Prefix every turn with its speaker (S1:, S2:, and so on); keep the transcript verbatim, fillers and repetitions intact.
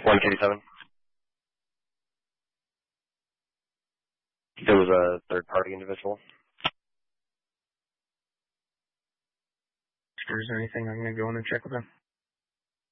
S1: one K seven. It was a third-party individual.
S2: Is there anything I'm going to go in and check with him?